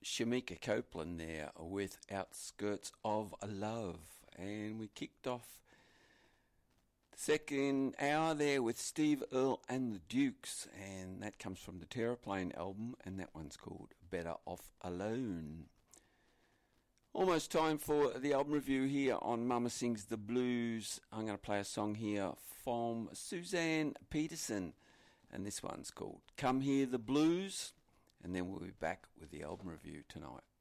Shamika Copeland there with Outskirts of Love. And we kicked off the second hour there with Steve Earle and the Dukes, and that comes from the Terraplane album, and that one's called Better Off Alone. Almost time for the album review here on Mama Sings the Blues. I'm going to play a song here from Suzanne Peterson, and this one's called Come Hear the Blues. And then we'll be back with the album review tonight.